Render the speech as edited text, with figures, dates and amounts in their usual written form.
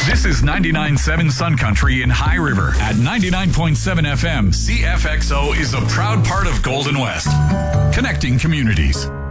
This is 99.7 Sun Country in High River. At 99.7 FM, CFXO is a proud part of Golden West, connecting communities.